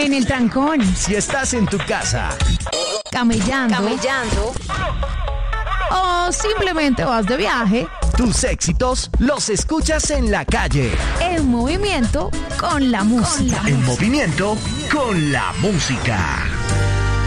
en el trancón, si estás en tu casa, camellando, o simplemente vas de viaje, tus éxitos los escuchas en la calle. en movimiento con la música. En movimiento con la música.